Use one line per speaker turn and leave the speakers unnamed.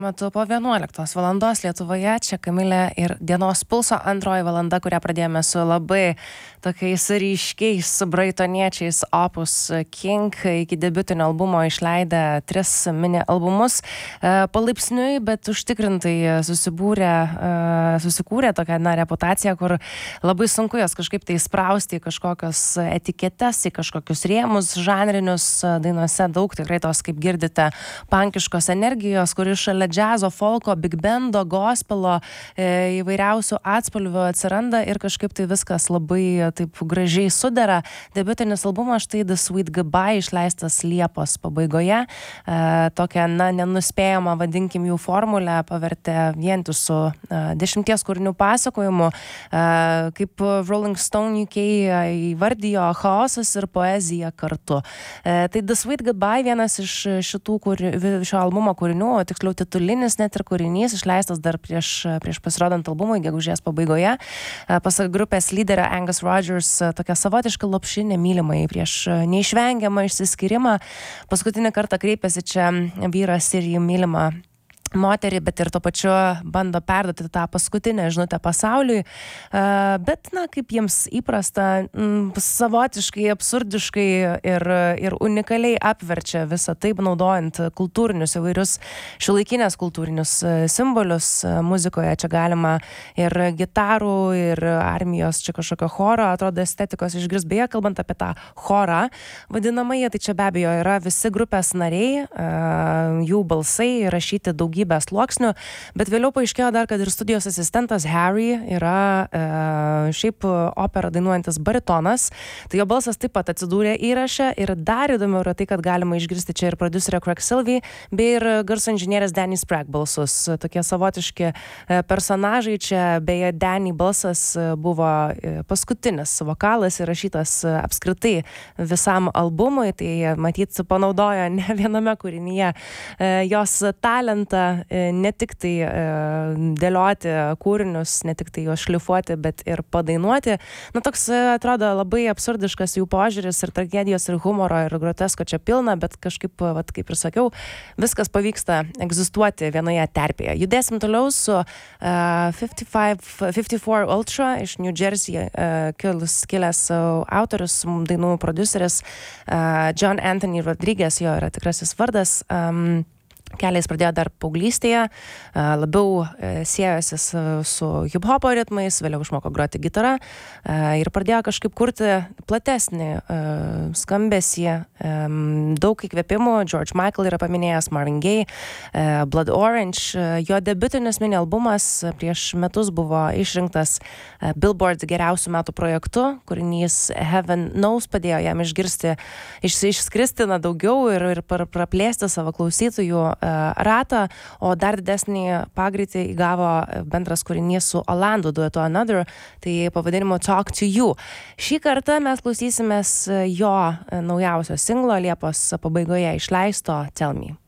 Metu po 11 valandos Lietuvoje, čia Kamilė ir dienos pulso antroji valanda, kurią pradėjome su labai tokiais ryškiais braitoniečiais Opus King, iki debiutinio albumo išleidę 3 mini albumus, palaipsniui, bet užtikrintai susikūrė tokią reputaciją, kur labai sunku jos kažkaip tai įsprausti į kažkokios etiketes, į kažkokius rėmus žanrinius. Dainose daug tikrai tos, kaip girdite, pankiškos energijos, kuri šalia džiazo, folko, big bando, gospelo, įvairiausių atspalvių atsiranda ir kažkaip tai viskas labai taip gražiai sudera. Debiutinis albumas štai The Sweet Goodbye išleistas Liepos pabaigoje. Tokią, nenuspėjamą, vadinkim, jų formulę pavertė vientisų 10 kūrinių pasakojimu. Kaip Rolling Stone UK įvardijo, chaosas ir poezija kartu. Tai The Sweet Goodbye vienas iš šio albumo kūrinių, tiksliau titulinis net ir kūrinys, išleistas dar prieš pasirodant albumui, gegužės pabaigoje. Pasak grupės lyderio Angus Rogers, tokia savotiška lopšinė mylimai prieš neišvengiamą išsiskyrimą. Paskutinį kartą kreipėsi čia vyras ir jį mylimą moterį, bet ir tuo pačiu bando perduoti tą paskutinę žinutę pasauliui. Bet, kaip jiems įprasta, savotiškai, absurdiškai ir unikaliai apverčia visą taip, naudojant kultūrinius įvairius šiuolaikinės kultūrinius simbolius. Muzikoje čia galima ir gitarų, ir armijos, čia kažkokio choro, atrodo, estetikos išgirs. Beje, kalbant apie tą chorą vadinamąjį, tai čia be abejo yra visi grupės nariai, jų balsai rašyti daugybę sluoksnių, bet vėliau paaiškėjo dar, kad ir studijos asistentas Harry yra šiaip operą dainuojantis baritonas, tai jo balsas taip pat atsidūrė įraše ir dar įdomiau yra tai, kad galima išgirsti čia ir prodiuserio Craig Silvey bei ir garso inžinierės Danny Sprague balsus. Tokie savotiški personažai čia, beje, Danny balsas buvo paskutinis vokalas įrašytas apskritai visam albumui, tai matyt panaudojo ne viename kūrinyje jos talentą ne tik tai dėlioti kūrinius, ne tik tai juos šlifuoti, bet ir padainuoti. Toks atrodo labai absurdiškas jų požiūris ir tragedijos ir humoro ir grotesko čia pilna, bet kažkaip, kaip ir sakiau, viskas pavyksta egzistuoti vienoje terpėje. Judėsim toliau su 54 Ultra iš New Jersey kilęs autorius, dainų prodiuseris John Anthony Rodriguez, jo yra tikrasis vardas. Keliais pradėjo dar paauglystėje, labiau siejosi su hip-hopo ritmais, vėliau išmoko groti gitarą ir pradėjo kažkaip kurti platesnį skambesį, daug įkvėpimų. George Michael yra paminėjęs, Marvin Gaye, Blood Orange. Jo debiutinis mini albumas prieš metus buvo išrinktas Billboard geriausių metų projektu. Kūrinys Heaven Knows padėjo jam išskristi daugiau ir praplėsti savo klausytojų ratą, o dar didesnį pagreitį įgavo bendras kūrinys su Olandų duetu Another, tai pavadinimu Talk to You. Šį kartą mes klausysimės jo naujausio singlo Liepos pabaigoje išleisto Tell Me.